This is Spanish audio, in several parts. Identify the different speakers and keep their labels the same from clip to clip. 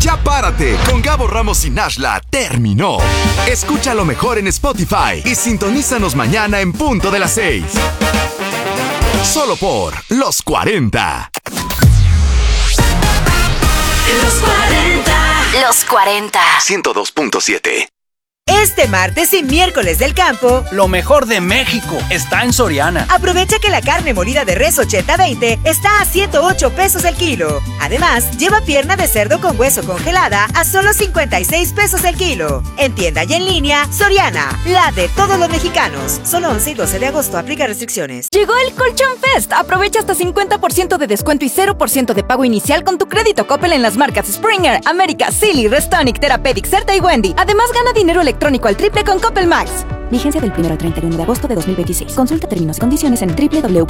Speaker 1: Ya párate, con Gabo Ramos y Nashla terminó. Escucha lo mejor en Spotify y sintonízanos mañana en punto de las 6. Solo por Los 40.
Speaker 2: Los 40. Los 40.
Speaker 1: 102.7.
Speaker 3: Este martes y miércoles del campo,
Speaker 4: lo mejor de México está en Soriana.
Speaker 3: Aprovecha que la carne molida de res 80-20 está a 108 pesos el kilo. Además, lleva pierna de cerdo con hueso congelada a solo 56 pesos el kilo. En tienda y en línea, Soriana, la de todos los mexicanos. Solo 11 y 12 de agosto, aplica restricciones.
Speaker 5: Llegó el Colchón Fest. Aprovecha hasta 50% de descuento y 0% de pago inicial con tu crédito Coppel en las marcas Springer, América, Silly, Restonic, Therapeutic, Certa y Wendy. Además, gana dinero electrónico al triple con Coppel Max. Vigencia del 1 al 31 de agosto de 2026. Consulta términos y condiciones en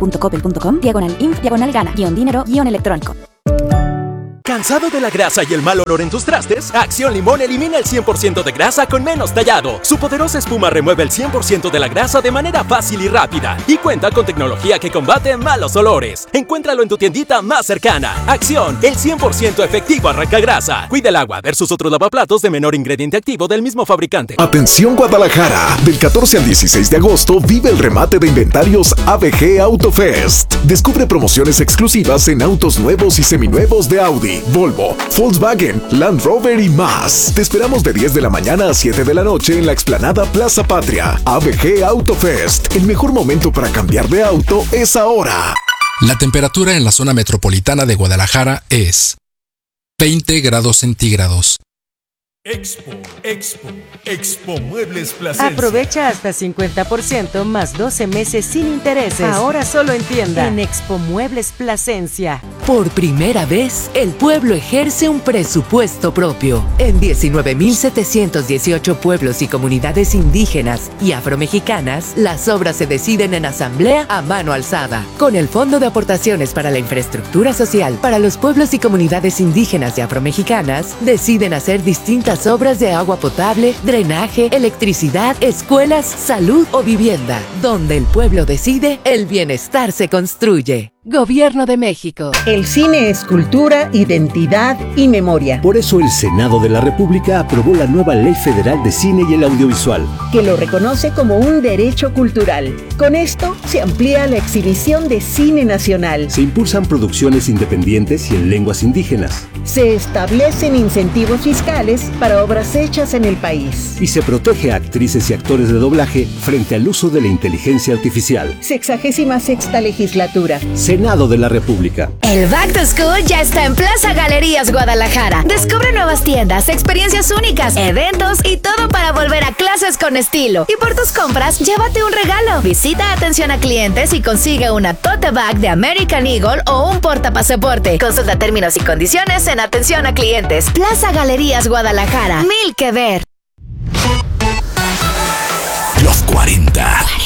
Speaker 5: www.coppel.com/in-dinero-electrónico.
Speaker 6: ¿Cansado de la grasa y el mal olor en tus trastes? Acción Limón elimina el 100% de grasa con menos tallado. Su poderosa espuma remueve el 100% de la grasa de manera fácil y rápida. Y cuenta con tecnología que combate malos olores. Encuéntralo en tu tiendita más cercana. Acción, el 100% efectivo arranca grasa. Cuida el agua versus otros lavaplatos de menor ingrediente activo del mismo fabricante.
Speaker 7: Atención Guadalajara. Del 14 al 16 de agosto vive el remate de inventarios ABG Autofest. Descubre promociones exclusivas en autos nuevos y seminuevos de Audi, Volvo, Volkswagen, Land Rover y más. Te esperamos de 10 de la mañana a 7 de la noche en la explanada Plaza Patria. ABG Autofest. El mejor momento para cambiar de auto es ahora.
Speaker 8: La temperatura en la zona metropolitana de Guadalajara es 20 grados centígrados.
Speaker 9: Expo Muebles Plasencia.
Speaker 10: Aprovecha hasta 50% más 12 meses sin intereses. Ahora solo en tienda. En Expo Muebles Plasencia.
Speaker 11: Por primera vez, el pueblo ejerce un presupuesto propio. En 19.718 pueblos y comunidades indígenas y afromexicanas, las obras se deciden en asamblea a mano alzada. Con el Fondo de Aportaciones para la Infraestructura Social para los pueblos y comunidades indígenas y afromexicanas, deciden hacer distintas obras de agua potable, drenaje, electricidad, escuelas, salud o vivienda. Donde el pueblo decide, el bienestar se construye. Gobierno de México.
Speaker 12: El cine es cultura, identidad y memoria.
Speaker 13: Por eso el Senado de la República aprobó la nueva Ley Federal de Cine y el Audiovisual,
Speaker 12: que lo reconoce como un derecho cultural. Con esto se amplía la exhibición de cine nacional.
Speaker 13: Se impulsan producciones independientes y en lenguas indígenas.
Speaker 12: Se establecen incentivos fiscales para obras hechas en el país.
Speaker 13: Y se protege a actrices y actores de doblaje frente al uso de la inteligencia artificial.
Speaker 12: 66ª legislatura.
Speaker 13: Senado de la República.
Speaker 2: El Back to School ya está en Plaza Galerías Guadalajara. Descubre nuevas tiendas, experiencias únicas, eventos y todo para volver a clases con estilo. Y por tus compras, llévate un regalo. Visita atención a clientes y consigue una tote bag de American Eagle o un portapasaporte. Consulta términos y condiciones en atención a clientes. Plaza Galerías Guadalajara. Mil que ver.
Speaker 1: Los 40.